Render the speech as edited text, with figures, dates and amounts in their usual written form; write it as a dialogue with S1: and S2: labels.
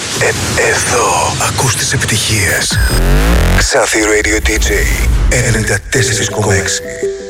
S1: Εδώ ακούς τις επιτυχίες. Ξάφι Radio DJ 94,6.